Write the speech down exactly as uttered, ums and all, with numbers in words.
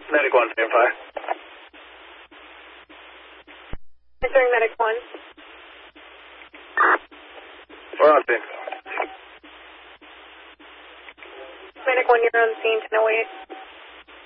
Medic one, stand by. Entering Medic one. We're on scene. Medic one, you're on scene, ten oh eight.